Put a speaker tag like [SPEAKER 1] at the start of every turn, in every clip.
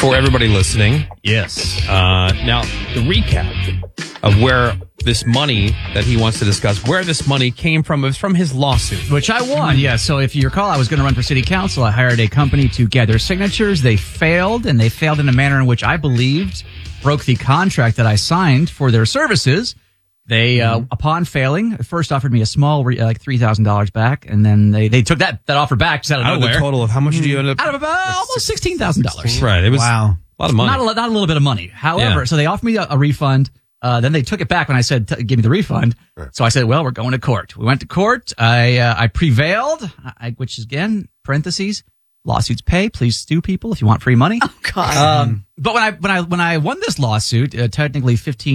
[SPEAKER 1] For everybody listening,
[SPEAKER 2] Yes.
[SPEAKER 1] now the recap of where this money that he wants to discuss, where this money came from, is from his lawsuit.
[SPEAKER 2] Which I won, yeah. So if you recall, I was going to run for city council. I hired a company to gather signatures. They failed, and they failed in a manner in which I believed broke the contract that I signed for their services. They, upon failing, first offered me a small, like $3,000 back, and then they took that offer back just out of
[SPEAKER 1] Out of
[SPEAKER 2] nowhere.
[SPEAKER 1] the total of how much did you end up?
[SPEAKER 2] Out of about almost $16,000.
[SPEAKER 1] Right. It was
[SPEAKER 3] Wow.
[SPEAKER 1] a lot of money.
[SPEAKER 2] Not a little bit of money. However,
[SPEAKER 1] Yeah.
[SPEAKER 2] so they offered me a refund. Then they took it back when I said, give me the refund. So I said, well, we're going to court. We went to court. I prevailed, which is, again, parentheses, lawsuits pay. Please sue people if you want free money.
[SPEAKER 4] Oh, God.
[SPEAKER 2] But when I won this lawsuit, technically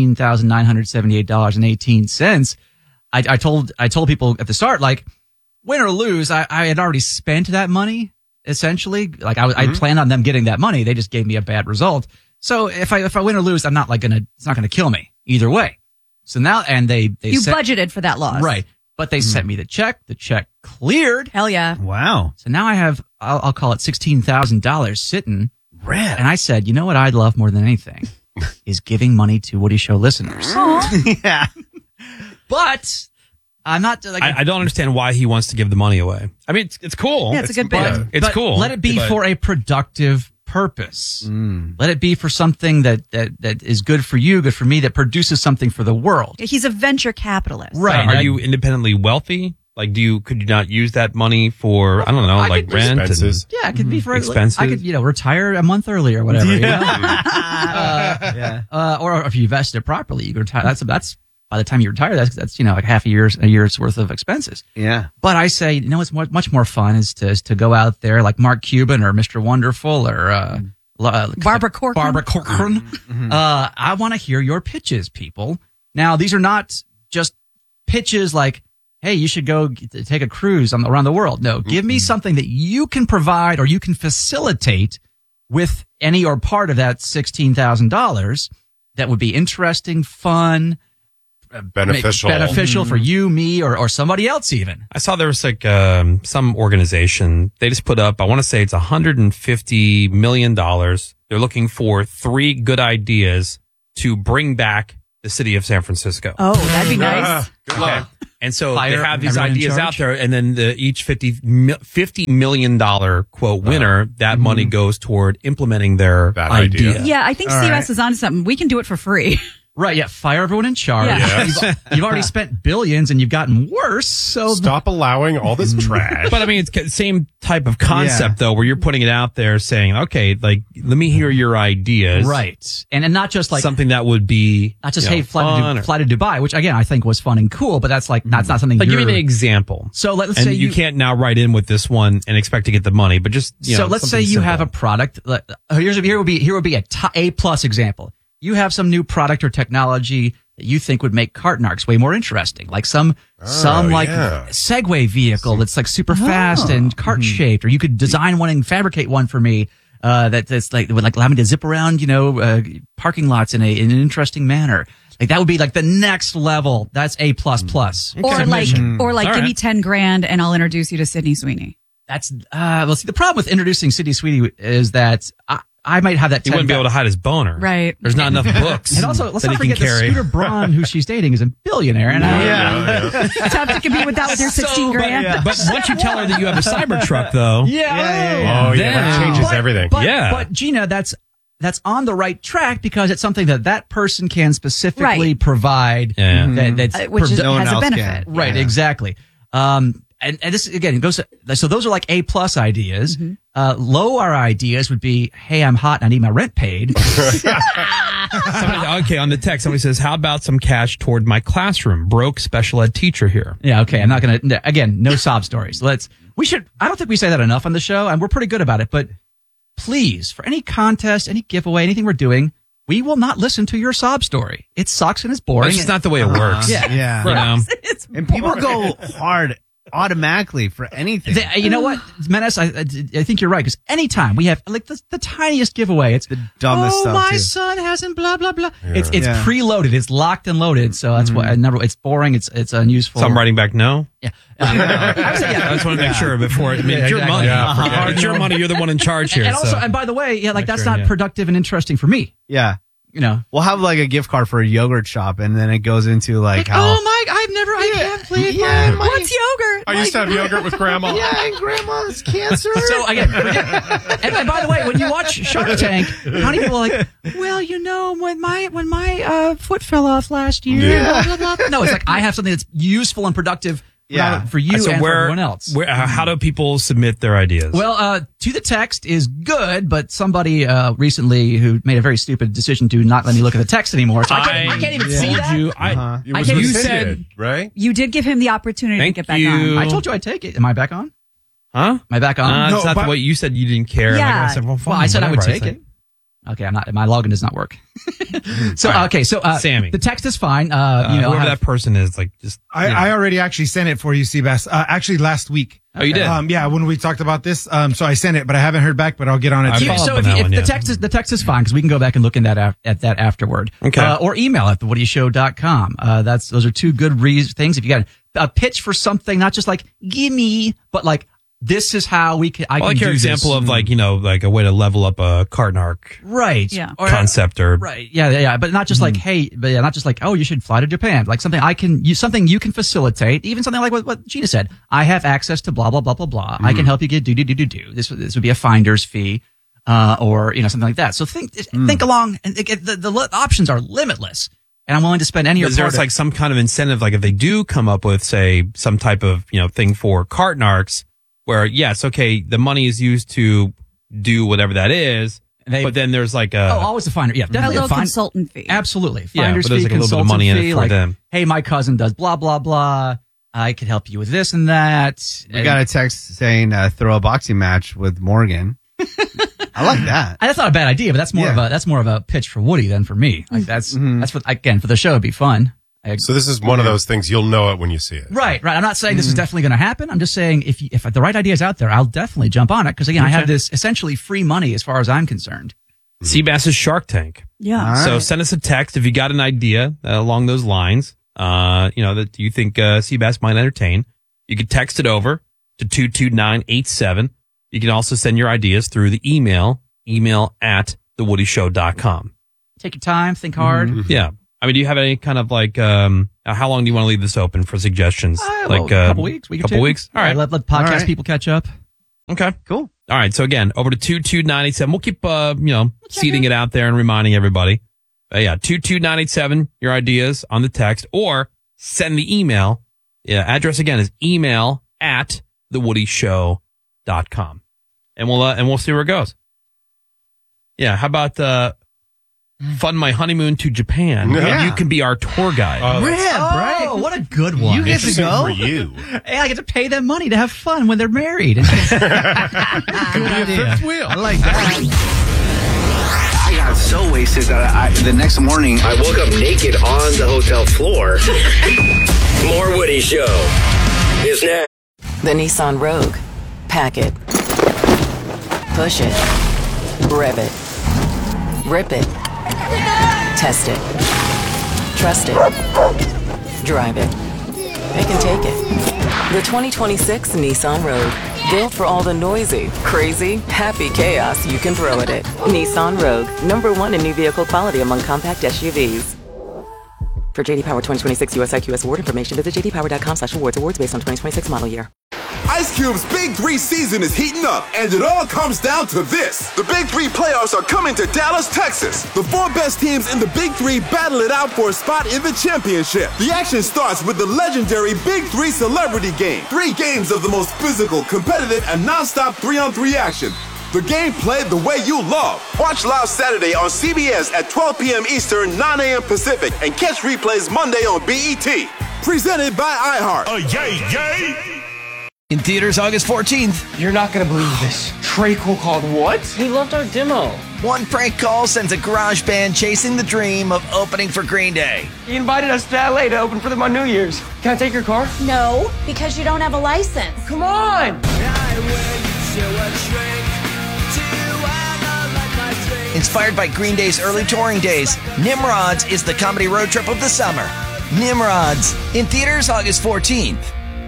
[SPEAKER 2] $15,978.18, I told people at the start, like, win or lose, I had already spent that money, essentially. Like, I planned on them getting that money. They just gave me a bad result. So if I win or lose, it's not gonna kill me either way. So now, and they
[SPEAKER 4] You budgeted for that loss.
[SPEAKER 2] right, but they sent me the check. The check cleared.
[SPEAKER 4] Hell yeah.
[SPEAKER 3] Wow.
[SPEAKER 2] So now I have, I'll call it $16,000 sitting.
[SPEAKER 3] Rad.
[SPEAKER 2] And I said, you know what I'd love more than anything is giving money to Woody Show listeners.
[SPEAKER 3] Yeah.
[SPEAKER 2] But I'm not like,
[SPEAKER 1] I don't understand why he wants to give the money away. I mean, it's cool.
[SPEAKER 4] Yeah, it's a good bit.
[SPEAKER 1] It's
[SPEAKER 2] but
[SPEAKER 1] cool.
[SPEAKER 2] Let it be
[SPEAKER 1] But-
[SPEAKER 2] for a productive purpose. Let it be for something that is good for you, good for me, that produces something for the world.
[SPEAKER 4] He's a venture capitalist.
[SPEAKER 2] Right.
[SPEAKER 1] Are you independently wealthy? Like, could you not use that money for, I don't know,
[SPEAKER 2] I
[SPEAKER 1] like
[SPEAKER 2] could
[SPEAKER 1] rent?
[SPEAKER 5] expenses.
[SPEAKER 2] Yeah, it could be for
[SPEAKER 1] Expenses.
[SPEAKER 2] I could, retire a month early or whatever. You know?
[SPEAKER 3] Yeah.
[SPEAKER 2] Or if you invest it properly, you can retire. That's by the time you retire, that's like half a year's worth of expenses.
[SPEAKER 3] Yeah.
[SPEAKER 2] But I say, what's much more fun is to go out there like Mark Cuban or Mr. Wonderful or
[SPEAKER 4] Barbara Corcoran.
[SPEAKER 2] I want to hear your pitches, people. Now, these are not just pitches like, hey, you should go take a cruise around the world. No, give me something that you can provide or you can facilitate with any or part of that $16,000 that would be interesting, fun,
[SPEAKER 5] Beneficial.
[SPEAKER 2] for you, me, or somebody else even.
[SPEAKER 1] I saw there was like some organization. They just put up, I want to say it's $150 million. They're looking for 3 good ideas to bring back the city of San Francisco.
[SPEAKER 4] Oh, that'd be nice.
[SPEAKER 5] Good luck.
[SPEAKER 1] And so
[SPEAKER 2] Fire
[SPEAKER 1] they have these
[SPEAKER 2] everyone in
[SPEAKER 1] ideas
[SPEAKER 2] charge?
[SPEAKER 1] out there, and then each $50 million quote winner, that money goes toward implementing their
[SPEAKER 5] That idea.
[SPEAKER 4] Yeah, I think CUS is onto something. We can do it for free.
[SPEAKER 2] Right, yeah, fire everyone in charge.
[SPEAKER 4] Yeah.
[SPEAKER 2] You've already spent billions and you've gotten worse, so
[SPEAKER 5] Stop allowing all this trash.
[SPEAKER 1] But I mean, it's the same type of concept though, where you're putting it out there saying, okay, like, let me hear your ideas.
[SPEAKER 2] right. And not just like
[SPEAKER 1] Something that would be
[SPEAKER 2] not just
[SPEAKER 1] you know,
[SPEAKER 2] hey, fly
[SPEAKER 1] fun
[SPEAKER 2] to Dubai, which again I think was fun and cool, but that's like that's not something
[SPEAKER 1] Like, give
[SPEAKER 2] you're
[SPEAKER 1] me an example.
[SPEAKER 2] So let's
[SPEAKER 1] And
[SPEAKER 2] say
[SPEAKER 1] you can't now write in with this one and expect to get the money, but just,
[SPEAKER 2] so let's say
[SPEAKER 1] something
[SPEAKER 2] you have a
[SPEAKER 1] simple.
[SPEAKER 2] product. Here would be A plus example. You have some new product or technology that you think would make cart narcs way more interesting, like some like
[SPEAKER 5] yeah.
[SPEAKER 2] Segway vehicle that's like super fast and cart shaped, or you could design one and fabricate one for me that's like would like allow me to zip around parking lots in an interesting manner. Like that would be like the next level. That's A plus plus.
[SPEAKER 4] Or like,
[SPEAKER 1] All
[SPEAKER 4] give
[SPEAKER 1] right.
[SPEAKER 4] me 10 grand and I'll introduce you to Sydney Sweeney.
[SPEAKER 2] That's well, see, the problem with introducing Sydney Sweeney is that I might have that.
[SPEAKER 1] He wouldn't be able to hide his boner.
[SPEAKER 4] Right.
[SPEAKER 1] There's not enough books.
[SPEAKER 2] And also, let's
[SPEAKER 1] that
[SPEAKER 2] not
[SPEAKER 1] he can
[SPEAKER 2] forget that
[SPEAKER 1] carry.
[SPEAKER 2] Scooter Braun, who she's dating, is a billionaire. And
[SPEAKER 4] Tough to compete with that with your 16 grand.
[SPEAKER 1] But once you tell her that you have a Cybertruck, though,
[SPEAKER 5] Oh, yeah, that changes everything.
[SPEAKER 2] But Gina, that's on the right track because it's something that person can specifically
[SPEAKER 4] Right.
[SPEAKER 2] provide.
[SPEAKER 1] Yeah.
[SPEAKER 2] That's
[SPEAKER 4] Which is,
[SPEAKER 3] No one
[SPEAKER 4] has a
[SPEAKER 3] else
[SPEAKER 4] benefit.
[SPEAKER 3] can.
[SPEAKER 2] right, exactly. And this again goes. So those are like A plus ideas. Low R ideas would be, hey, I'm hot and I need my rent paid.
[SPEAKER 1] okay, on the text, somebody says, how about some cash toward my classroom? Broke special ed teacher here.
[SPEAKER 2] Yeah, okay. I'm not gonna. Again, no sob stories. We should. I don't think we say that enough on the show, and we're pretty good about it. But please, for any contest, any giveaway, anything we're doing, we will not listen to your sob story. It sucks and it's boring.
[SPEAKER 1] That's just not the way it works.
[SPEAKER 2] Yeah.
[SPEAKER 3] Yeah.
[SPEAKER 1] You know?
[SPEAKER 4] It's
[SPEAKER 3] And people go hard automatically for anything.
[SPEAKER 2] You know what, Menace? I think you're right, because anytime we have like the tiniest giveaway, it's
[SPEAKER 3] the dumbest stuff.
[SPEAKER 2] My
[SPEAKER 3] too.
[SPEAKER 2] son hasn't blah blah blah.
[SPEAKER 5] Yeah.
[SPEAKER 2] It's
[SPEAKER 3] Yeah.
[SPEAKER 2] preloaded. It's locked and loaded. So that's why it's boring. It's unuseful.
[SPEAKER 1] So I'm writing back no.
[SPEAKER 2] Yeah. I would say,
[SPEAKER 1] I just want to make sure before. I mean, it's your money.
[SPEAKER 5] Yeah,
[SPEAKER 1] It's your money. You're the one in charge here.
[SPEAKER 2] And also,
[SPEAKER 1] so.
[SPEAKER 2] and by the way, like that's
[SPEAKER 1] sure,
[SPEAKER 2] not productive and interesting for me.
[SPEAKER 3] Yeah.
[SPEAKER 2] You know,
[SPEAKER 3] We'll have like a gift card for a yogurt shop, and then it goes into like how.
[SPEAKER 2] oh my, I can't believe
[SPEAKER 4] What's yogurt?
[SPEAKER 5] I used to have yogurt with grandma.
[SPEAKER 3] Yeah, and grandma's cancer.
[SPEAKER 2] So again, and by the way, when you watch Shark Tank, how many people are like, well, you know, when my foot fell off last year, blah, blah, blah. No, it's like I have something that's useful and productive for you
[SPEAKER 1] So
[SPEAKER 2] and for everyone else.
[SPEAKER 1] How do people submit their ideas?
[SPEAKER 2] Well, to the text is good, but somebody recently who made a very stupid decision to not let me look at the text anymore. So I can't even see that.
[SPEAKER 5] It was
[SPEAKER 1] you
[SPEAKER 5] rescinded,
[SPEAKER 1] said-
[SPEAKER 5] right?
[SPEAKER 4] You did give him the opportunity
[SPEAKER 1] Thank
[SPEAKER 4] to get back
[SPEAKER 1] you.
[SPEAKER 4] on.
[SPEAKER 2] I told you I'd take it. Am I back on?
[SPEAKER 1] Huh?
[SPEAKER 2] Am I back on?
[SPEAKER 1] It's not the way you said you didn't care.
[SPEAKER 4] Yeah.
[SPEAKER 1] Like I said, well, fine,
[SPEAKER 2] I said I would
[SPEAKER 1] whatever.
[SPEAKER 2] take it. Okay, I'm not. My login does not work. So
[SPEAKER 1] All right.
[SPEAKER 2] okay, so
[SPEAKER 1] Sammy.
[SPEAKER 2] the text is fine. You know,
[SPEAKER 1] whoever
[SPEAKER 2] I have-
[SPEAKER 1] that person is, like, just.
[SPEAKER 6] I already actually sent it for you, Seabass. Actually, last week.
[SPEAKER 1] Oh, you did?
[SPEAKER 6] Yeah, when we talked about this. So I sent it, but I haven't heard back. But I'll get on it.
[SPEAKER 1] I
[SPEAKER 6] today.
[SPEAKER 1] followed
[SPEAKER 2] So
[SPEAKER 1] up
[SPEAKER 2] if,
[SPEAKER 1] on that
[SPEAKER 2] if
[SPEAKER 1] one,
[SPEAKER 2] the
[SPEAKER 1] yeah.
[SPEAKER 2] text is fine, because we can go back and look at that afterward.
[SPEAKER 1] Okay.
[SPEAKER 2] Or email at thewoodyshow.com. Those are two good things. If you got a pitch for something, not just like gimme, but like this is how I can
[SPEAKER 1] like your
[SPEAKER 2] do
[SPEAKER 1] example
[SPEAKER 2] this.
[SPEAKER 1] of like, you know, like a way to level up a card arc
[SPEAKER 2] Right.
[SPEAKER 4] Yeah.
[SPEAKER 2] Or,
[SPEAKER 1] concept or.
[SPEAKER 2] right. Yeah. But not just like, hey, not just like, oh, you should fly to Japan. Like something something you can facilitate. Even something like what Gina said. I have access to blah, blah, blah, blah, blah. I can help you get do. This would be a finder's fee. Or, you know, something like that. So think along, and the options are limitless. And I'm willing to spend any.
[SPEAKER 1] Is there like some kind of incentive, like if they do come up with, say, some type of, you know, thing for cart narcs, where yes, okay, the money is used to do whatever that is, but then there's like
[SPEAKER 2] always a finder. Yeah,
[SPEAKER 4] A
[SPEAKER 2] definitely
[SPEAKER 4] little consultant fee.
[SPEAKER 2] Absolutely,
[SPEAKER 1] Yeah,
[SPEAKER 2] finder's
[SPEAKER 1] but there's
[SPEAKER 2] fee,
[SPEAKER 1] like a little bit of
[SPEAKER 2] consultant
[SPEAKER 1] money in it
[SPEAKER 2] fee.
[SPEAKER 1] for
[SPEAKER 2] Like,
[SPEAKER 1] them.
[SPEAKER 2] hey, my cousin does blah blah blah. I could help you with this and that.
[SPEAKER 3] We got a text saying throw a boxing match with Morgan. I like that.
[SPEAKER 2] That's not a bad idea, but that's more of a pitch for Woody than for me. Like that's what, again, for the show it'd be fun.
[SPEAKER 5] So this is one of those things you'll know it when you see it.
[SPEAKER 2] Right. I'm not saying this is definitely going to happen. I'm just saying if the right idea is out there, I'll definitely jump on it because again, I have this essentially free money as far as I'm concerned.
[SPEAKER 1] Seabass's Shark Tank.
[SPEAKER 4] Yeah.
[SPEAKER 3] All
[SPEAKER 1] So
[SPEAKER 3] right.
[SPEAKER 1] send us a text if you got an idea along those lines, you know, that you think Seabass might entertain. You can text it over to 22987. You can also send your ideas through the email at thewoodyshow.com.
[SPEAKER 2] Take your time, think hard.
[SPEAKER 1] Yeah. I mean, do you have any kind of like, how long do you want to leave this open for suggestions?
[SPEAKER 2] Like a couple weeks.
[SPEAKER 1] Couple weeks? All right.
[SPEAKER 2] Let podcast
[SPEAKER 3] All right.
[SPEAKER 2] people catch up.
[SPEAKER 1] Okay.
[SPEAKER 3] Cool.
[SPEAKER 1] All right. So again, over to 22987. We'll keep, you know, seeding it out there and reminding everybody. 22987, your ideas on the text, or send the email. Yeah. Address again is email at thewoodyshow.com. And we'll see where it goes. Yeah. How about, fund my honeymoon to Japan?
[SPEAKER 5] Yeah.
[SPEAKER 1] You can be our tour guide.
[SPEAKER 3] Right.
[SPEAKER 2] What a good one.
[SPEAKER 3] You get to
[SPEAKER 5] Interesting
[SPEAKER 3] go.
[SPEAKER 5] for you.
[SPEAKER 2] Hey, I get to pay them money to have fun when they're married. Good idea.
[SPEAKER 5] Wheel.
[SPEAKER 3] I like that.
[SPEAKER 7] I got so wasted that the next morning
[SPEAKER 8] I woke up naked on the hotel floor. More Woody Show is next.
[SPEAKER 9] The Nissan Rogue. Pack it. Push it. Rev it. Rip it. Test it. Trust it. Drive it. They can take it. The 2026 Nissan Rogue. Built for all the noisy, crazy, happy chaos you can throw at it. Nissan Rogue. #1 in new vehicle quality among compact SUVs. For JD Power 2026 US IQS award information, visit jdpower.com/awards. Awards based on 2026 model year.
[SPEAKER 10] Ice Cube's Big 3 season is heating up, and it all comes down to this. The Big 3 playoffs are coming to Dallas, Texas. The 4 best teams in the Big 3 battle it out for a spot in the championship. The action starts with the legendary Big 3 Celebrity Game. 3 games of the most physical, competitive, and non-stop 3-on-3 action. The game played the way you love. Watch live Saturday on CBS at 12 p.m. Eastern, 9 a.m. Pacific, and catch replays Monday on BET. Presented by iHeart.
[SPEAKER 8] Yay, yay!
[SPEAKER 11] In theaters August 14th.
[SPEAKER 8] You're not going to believe this.
[SPEAKER 11] prank call called what? He loved our demo.
[SPEAKER 12] One prank call sends a garage band chasing the dream of opening for Green Day.
[SPEAKER 11] He invited us to LA to open for them on New Year's. Can I take your car?
[SPEAKER 13] No, because you don't have a license.
[SPEAKER 11] Come on!
[SPEAKER 12] Inspired by Green Day's early touring days, Nimrods is the comedy road trip of the summer. Nimrods, in theaters August 14th.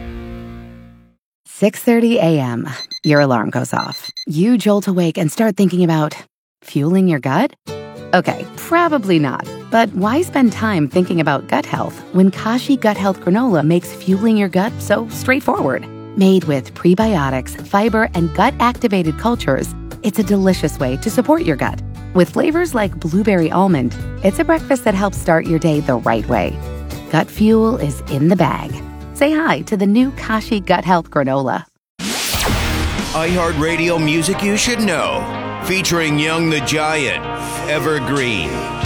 [SPEAKER 14] 6:30 a.m. Your alarm goes off. You jolt awake and start thinking about fueling your gut? Okay, probably not. But why spend time thinking about gut health when Kashi Gut Health Granola makes fueling your gut so straightforward? Made with prebiotics, fiber, and gut-activated cultures, it's a delicious way to support your gut. With flavors like blueberry almond, it's a breakfast that helps start your day the right way. Gut fuel is in the bag. Say hi to the new Kashi Gut Health Granola.
[SPEAKER 15] iHeartRadio music you should know. Featuring Young the Giant, Evergreen.